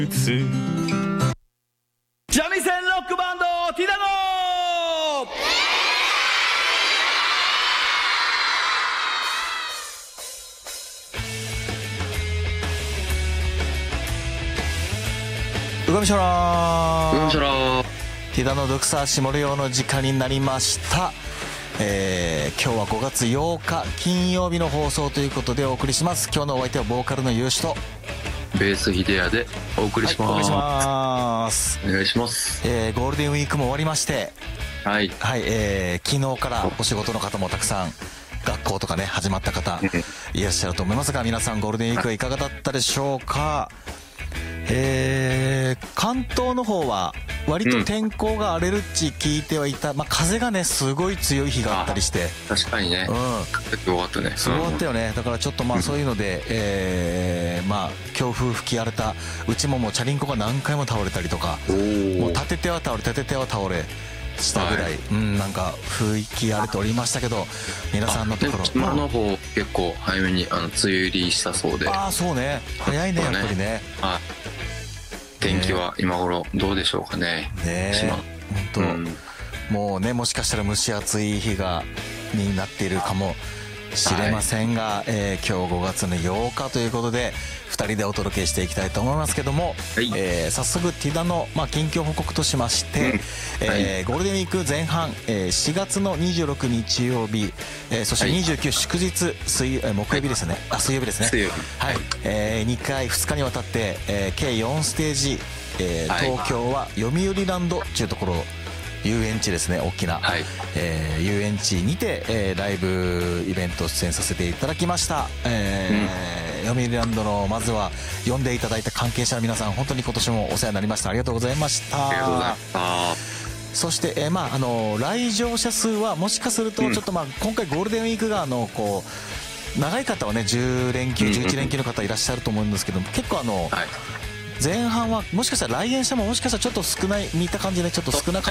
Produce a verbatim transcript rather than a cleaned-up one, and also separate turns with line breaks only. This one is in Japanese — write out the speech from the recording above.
三味線ロックバンドティダノうがみしょら
うがみしょら
ティダノドクサーシモレヨの時間になりました。えー、今日はごがつようか金曜日の放送ということでお送りします。今日のお相手はボーカルのゆうしと
ベースヒデヤでお送りします、
はい、お願いします。
お願いします。
えー、ゴールデンウィークも終わりまして、
はい、
はい、えー、昨日からお仕事の方もたくさん学校とかね始まった方いらっしゃると思いますが、皆さんゴールデンウィークはいかがだったでしょうか。えー、関東の方は割と天候が荒れるっち聞いてはいた、まあ、風がねすごい強い日があったりして、
確かにね、
うん、
風強かったね、
すごかったよね。だからちょっとまあそういうので、えー、まあ強風吹き荒れたうちももうチャリンコが何回も倒れたりとか、もう立てては倒れ立てては倒れしたぐらい、はい、うん、なんか雰囲気荒れておりましたけど、皆さんのところ
島の方結構早めにあの梅雨入りしたそうで。
ああそうね、早いねやっぱりね。
はい、天気は今頃どうでしょうかね。
ねえ、本当、うん、もうねもしかしたら蒸し暑い日がになっているかもしれませんが、はい、えー、今日ごがつのようかということでふたりでお届けしていきたいと思いますけども、はい、えー、早速ティダの、まあ、近況報告としまして、うん、えー、ゴールデンウィーク前半、えー、しがつのにじゅうろく日曜日、えー、そしてにじゅうく祝日水、えー、木曜日ですね、はい、あ水曜日ですね、
水曜日、
はい、えー、にかいふつかにわたって、えー、計よんステージ、えー、東京は読売ランドっていうところ遊園地ですね、大きな、はい、えー、遊園地にて、えー、ライブイベント出演させていただきました、えーうん、読売ランドのまずは呼んでいただいた関係者の皆さん本当に今年もお世話になりました。ありがとうございました。
ありがとうございました。
そして、えーまあ、あの来場者数はもしかするとちょっと、まあ、今回ゴールデンウィークがあのこう長い方はねじゅうれんきゅうじゅういちれんきゅうの方いらっしゃると思うんですけども、結構あの、はい、前半はもしかしたら来園者ももしかしたらちょっと少ない見た感じでちょっと少なか